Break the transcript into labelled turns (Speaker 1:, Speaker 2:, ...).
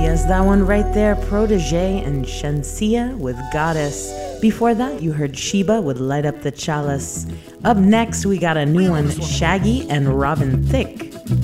Speaker 1: Yes, that one right there, Protege and Shensia with Goddess. Before that, you heard Sheba with Light Up the Chalice. Up next, we got a new one, Shaggy and Robin Thicke